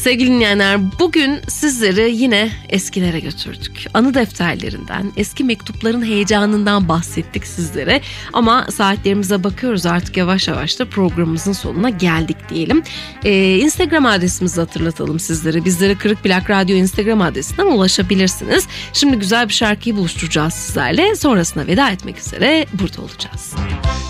Sevgili dinleyenler, bugün sizleri yine eskilere götürdük. Anı defterlerinden, eski mektupların heyecanından bahsettik sizlere. Ama saatlerimize bakıyoruz, artık yavaş yavaş da programımızın sonuna geldik diyelim. Instagram adresimizi hatırlatalım sizlere. Bizlere Kırık Plak Radyo Instagram adresinden ulaşabilirsiniz. Şimdi güzel bir şarkıyı buluşturacağız sizlerle. Sonrasında veda etmek üzere burada olacağız.